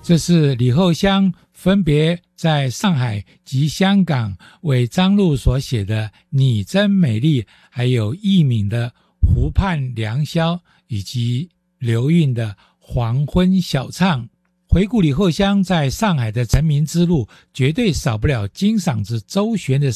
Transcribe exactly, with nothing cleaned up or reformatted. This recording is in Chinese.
这是李后香分别在上海及香港为张路所写的《你真美丽》，还有佚名的《湖畔良宵》，以及刘韵的《黄昏小唱》。回顾李后香在上海的成名之路，绝对少不了金嗓子周璇的